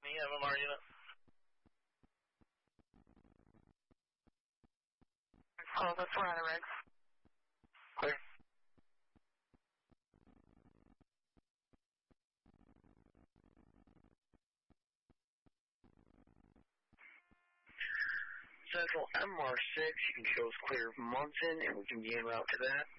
MMR unit. Hold the 400 Rex. Clear. Central MR6, you can show us clear of Munson, and we can be en route to that.